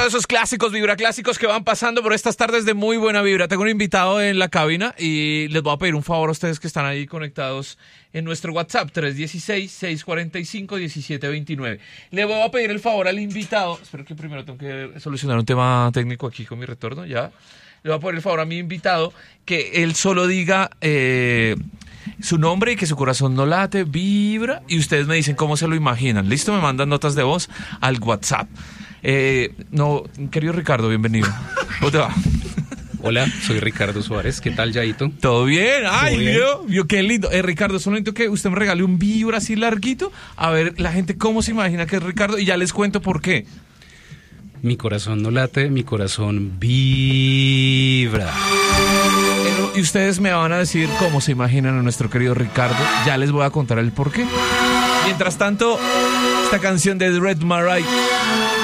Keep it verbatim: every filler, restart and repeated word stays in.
de esos clásicos, vibra clásicos que van pasando por estas tardes de muy buena vibra. Tengo un invitado en la cabina y les voy a pedir un favor a ustedes que están ahí conectados en nuestro WhatsApp, tres uno seis, seis cuatro cinco, uno siete dos nueve. Le voy a pedir el favor al invitado. Espero que primero tengo que solucionar un tema técnico aquí con mi retorno, ya. Le voy a pedir el favor a mi invitado que él solo diga eh, su nombre y que su corazón no late, vibra, y ustedes me dicen cómo se lo imaginan. ¿Listo? Me mandan notas de voz al WhatsApp. Eh, no, querido Ricardo, bienvenido. ¿Cómo te va? Hola, soy Ricardo Suárez. ¿Qué tal, Yaito? ¿Todo bien? Ay, ¿Todo bien? vio, vio qué lindo. Eh, Ricardo, solo necesito que usted me regale un vibra así larguito. A ver, la gente cómo se imagina que es Ricardo y ya les cuento por qué. Mi corazón no late, mi corazón vibra. Pero, y ustedes me van a decir cómo se imaginan a nuestro querido Ricardo. Ya les voy a contar el por qué. Mientras tanto, esta canción de Red Marai